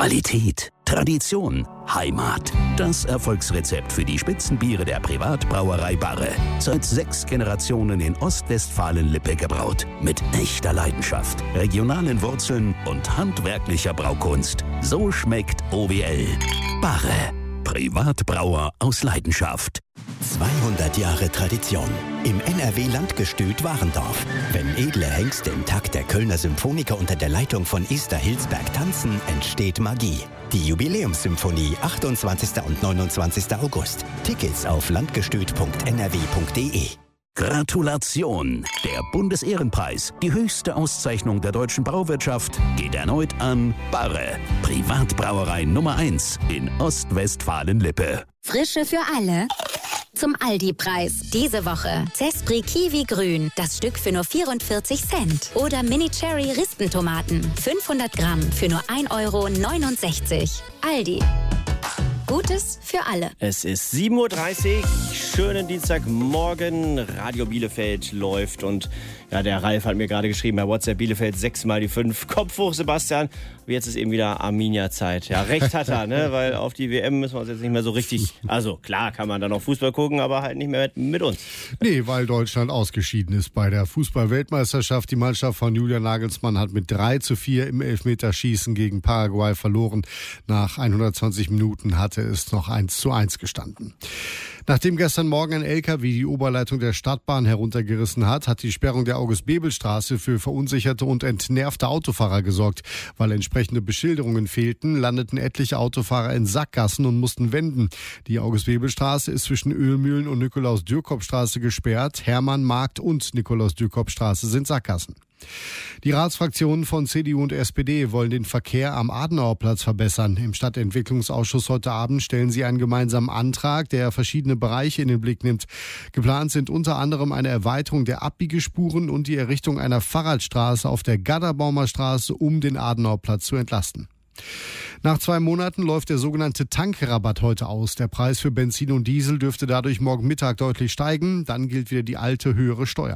Qualität, Tradition, Heimat. Das Erfolgsrezept für die Spitzenbiere der Privatbrauerei Barre. Seit 6 Generationen in Ostwestfalen-Lippe gebraut. Mit echter Leidenschaft, regionalen Wurzeln und handwerklicher Braukunst. So schmeckt OWL. Barre. Privatbrauer aus Leidenschaft. 200 Jahre Tradition. Im NRW-Landgestüt Warendorf. Wenn edle Hengste im Takt der Kölner Symphoniker unter der Leitung von Esther Hilsberg tanzen, entsteht Magie. Die Jubiläumssymphonie 28. und 29. August. Tickets auf landgestüt.nrw.de. Gratulation! Der Bundesehrenpreis, die höchste Auszeichnung der deutschen Brauwirtschaft, geht erneut an Barre, Privatbrauerei Nummer 1 in Ostwestfalen-Lippe. Frische für alle. Zum Aldi-Preis. Diese Woche Zespri Kiwi Grün, das Stück für nur 44 Cent. Oder Mini Cherry Rispentomaten, 500 Gramm für nur 1,69 €. Aldi. Gutes für alle. Es ist 7:30 Uhr, schönen Dienstagmorgen. Radio Bielefeld läuft und ja, der Ralf hat mir gerade geschrieben, bei WhatsApp Bielefeld 6 mal die 5. Kopf hoch, Sebastian. Und jetzt ist eben wieder Arminia-Zeit. Ja, recht hat er, ne? Weil auf die WM müssen wir uns jetzt nicht mehr so richtig... Also klar kann man da noch Fußball gucken, aber halt nicht mehr mit uns. Nee, weil Deutschland ausgeschieden ist bei der Fußball-Weltmeisterschaft. Die Mannschaft von Julian Nagelsmann hat mit 3:4 im Elfmeterschießen gegen Paraguay verloren. Nach 120 Minuten hatte es noch 1:1 gestanden. Nachdem gestern Morgen ein LKW die Oberleitung der Stadtbahn heruntergerissen hat, hat die Sperrung der August-Bebel-Straße für verunsicherte und entnervte Autofahrer gesorgt. Weil entsprechende Beschilderungen fehlten, landeten etliche Autofahrer in Sackgassen und mussten wenden. Die August-Bebel-Straße ist zwischen Ölmühlen und Nikolaus-Dürkop-Straße gesperrt. Hermann-Markt und Nikolaus-Dürkop-Straße sind Sackgassen. Die Ratsfraktionen von CDU und SPD wollen den Verkehr am Adenauerplatz verbessern. Im Stadtentwicklungsausschuss heute Abend stellen sie einen gemeinsamen Antrag, der verschiedene Bereiche in den Blick nimmt. Geplant sind unter anderem eine Erweiterung der Abbiegespuren und die Errichtung einer Fahrradstraße auf der Gadderbaumer Straße, um den Adenauerplatz zu entlasten. Nach 2 Monaten läuft der sogenannte Tankrabatt heute aus. Der Preis für Benzin und Diesel dürfte dadurch morgen Mittag deutlich steigen. Dann gilt wieder die alte höhere Steuer.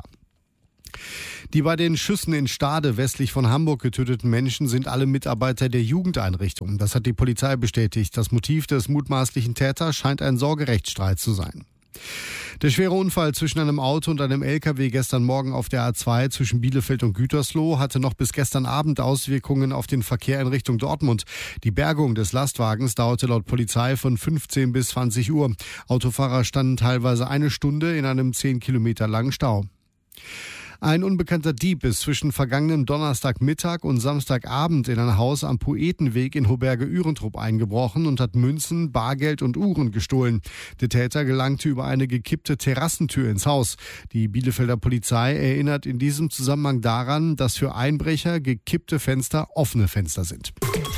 Die bei den Schüssen in Stade westlich von Hamburg getöteten Menschen sind alle Mitarbeiter der Jugendeinrichtung. Das hat die Polizei bestätigt. Das Motiv des mutmaßlichen Täters scheint ein Sorgerechtsstreit zu sein. Der schwere Unfall zwischen einem Auto und einem LKW gestern Morgen auf der A2 zwischen Bielefeld und Gütersloh hatte noch bis gestern Abend Auswirkungen auf den Verkehr in Richtung Dortmund. Die Bergung des Lastwagens dauerte laut Polizei von 15 bis 20 Uhr. Autofahrer standen teilweise 1 Stunde in einem 10 Kilometer langen Stau. Ein unbekannter Dieb ist zwischen vergangenem Donnerstagmittag und Samstagabend in ein Haus am Poetenweg in Hoberge-Ührentrup eingebrochen und hat Münzen, Bargeld und Uhren gestohlen. Der Täter gelangte über eine gekippte Terrassentür ins Haus. Die Bielefelder Polizei erinnert in diesem Zusammenhang daran, dass für Einbrecher gekippte Fenster offene Fenster sind.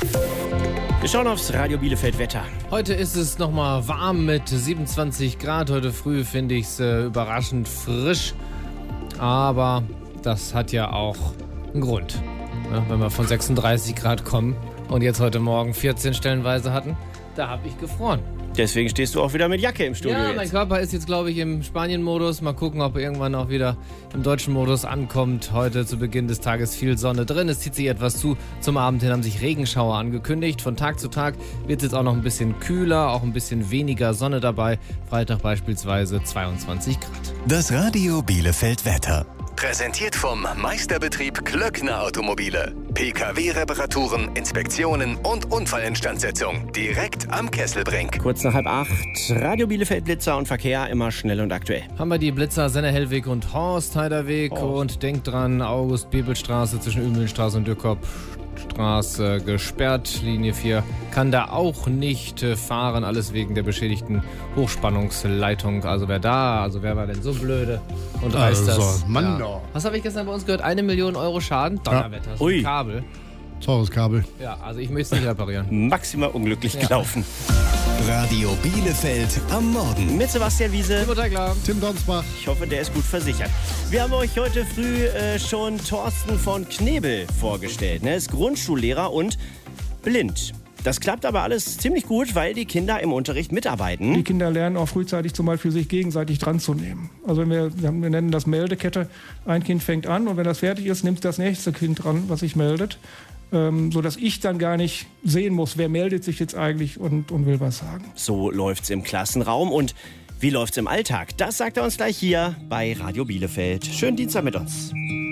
Wir schauen aufs Radio Bielefeld Wetter. Heute ist es nochmal warm mit 27 Grad. Heute früh finde ich es überraschend frisch. Aber das hat ja auch einen Grund. Ja, wenn wir von 36 Grad kommen und jetzt heute Morgen 14 stellenweise hatten, da habe ich gefroren. Deswegen stehst du auch wieder mit Jacke im Studio. Ja, jetzt. Mein Körper ist jetzt, glaube ich, im Spanien-Modus. Mal gucken, ob er irgendwann auch wieder im deutschen Modus ankommt. Heute zu Beginn des Tages viel Sonne drin. Es zieht sich etwas zu. Zum Abend hin haben sich Regenschauer angekündigt. Von Tag zu Tag wird es jetzt auch noch ein bisschen kühler, auch ein bisschen weniger Sonne dabei. Freitag beispielsweise 22 Grad. Das Radio Bielefeld Wetter. Präsentiert vom Meisterbetrieb Klöckner Automobile. PKW-Reparaturen, Inspektionen und Unfallinstandsetzung. Direkt am Kesselbrink. Kurz nach 7:30. Radio Bielefeld Blitzer und Verkehr immer schnell und aktuell. Haben wir die Blitzer Senne-Hellweg und Horst-Heiderweg. Und denkt dran, August-Bebel-Straße zwischen Ümmelstraße und Dürkop-Straße gesperrt. Linie 4 kann da auch nicht fahren. Alles wegen der beschädigten Hochspannungsleitung. Also wer war denn so blöde und reißt das? Mann, ja. Was habe ich gestern bei uns gehört? 1 Million Euro Schaden? Donnerwetter. Ja. Ui. Kabel. Teures Kabel. Ja, also ich möchte es nicht reparieren. Maximal unglücklich gelaufen. Radio Bielefeld am Morgen. Mit Sebastian Wiese. Tim Donsbach. Ich hoffe, der ist gut versichert. Wir haben euch heute früh schon Thorsten von Knebel vorgestellt. Er ist Grundschullehrer und blind. Das klappt aber alles ziemlich gut, weil die Kinder im Unterricht mitarbeiten. Die Kinder lernen auch frühzeitig zum Beispiel, sich gegenseitig dran zu nehmen. Also wir nennen das Meldekette. Ein Kind fängt an und wenn das fertig ist, nimmt das nächste Kind dran, was sich meldet. sodass ich dann gar nicht sehen muss, wer meldet sich jetzt eigentlich und will was sagen. So läuft's im Klassenraum. Und wie läuft's im Alltag? Das sagt er uns gleich hier bei Radio Bielefeld. Schönen Dienstag mit uns.